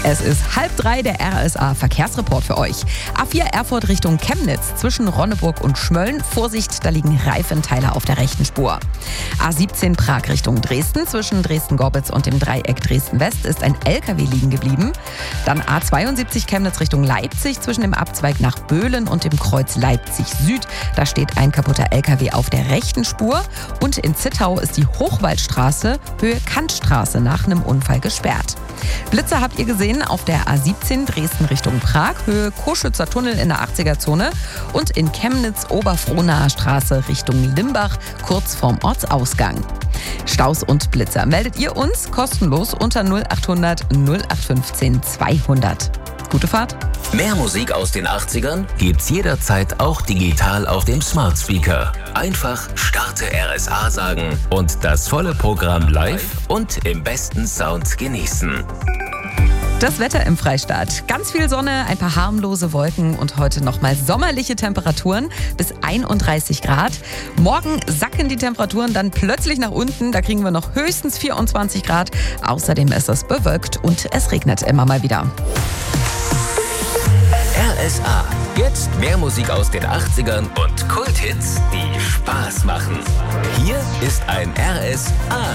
Es ist 2:30, der RSA-Verkehrsreport für euch. A4 Erfurt Richtung Chemnitz zwischen Ronneburg und Schmölln. Vorsicht, da liegen Reifenteile auf der rechten Spur. A17 Prag Richtung Dresden zwischen Dresden-Gorbitz und dem Dreieck Dresden-West ist ein LKW liegen geblieben. Dann A72 Chemnitz Richtung Leipzig zwischen dem Abzweig nach Böhlen und dem Kreuz Leipzig Süd. Da steht ein kaputter LKW auf der rechten Spur. Und in Zittau ist die Hochwaldstraße Höhe Kantstraße nach einem Unfall gesperrt. Blitzer habt ihr gesehen auf der A17 Dresden Richtung Prag, Höhe Koschützer Tunnel in der 80er-Zone und in Chemnitz Oberfrohnaer Straße Richtung Limbach, kurz vorm Ortsausgang. Staus und Blitzer meldet ihr uns kostenlos unter 0800 0815 200. Gute Fahrt! Mehr Musik aus den 80ern gibt's jederzeit auch digital auf dem Smart Speaker. Einfach Starte RSA sagen und das volle Programm live und im besten Sound genießen. Das Wetter im Freistaat. Ganz viel Sonne, ein paar harmlose Wolken und heute nochmal sommerliche Temperaturen bis 31 Grad. Morgen sacken die Temperaturen dann plötzlich nach unten. Da kriegen wir noch höchstens 24 Grad. Außerdem ist es bewölkt und es regnet immer mal wieder. RSA. Jetzt mehr Musik aus den 80ern und Kulthits, die Spaß machen. Hier ist ein RSA